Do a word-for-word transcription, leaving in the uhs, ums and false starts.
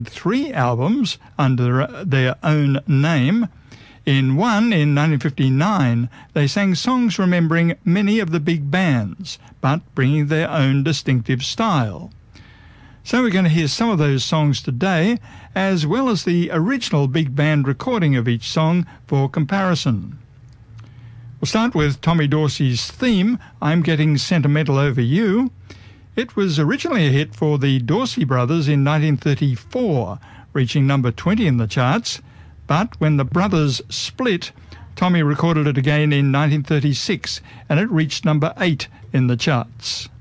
three albums under their own name. In one, in nineteen fifty-nine, they sang songs remembering many of the big bands, but bringing their own distinctive style. So we're going to hear some of those songs today, as well as the original big band recording of each song for comparison. We'll start with Tommy Dorsey's theme, I'm Getting Sentimental Over You. It was originally a hit for the Dorsey Brothers in nineteen thirty-four, reaching number twenty in the charts. But when the brothers split, Tommy recorded it again in nineteen thirty-six, and it reached number eight in the charts.